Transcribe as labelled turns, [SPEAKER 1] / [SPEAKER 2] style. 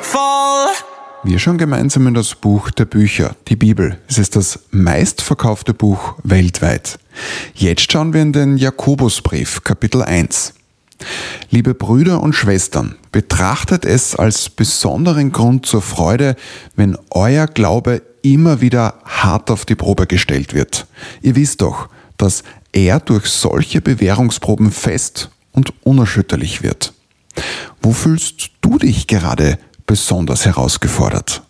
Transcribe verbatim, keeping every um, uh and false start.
[SPEAKER 1] fall.
[SPEAKER 2] Wir schauen gemeinsam in das Buch der Bücher, die Bibel. Es ist das meistverkaufte Buch weltweit. Jetzt schauen wir in den Jakobusbrief, Kapitel eins. Liebe Brüder und Schwestern, betrachtet es als besonderen Grund zur Freude, wenn euer Glaube immer wieder hart auf die Probe gestellt wird. Ihr wisst doch, dass er durch solche Bewährungsproben fest und unerschütterlich wird. Wo fühlst du dich gerade besonders herausgefordert?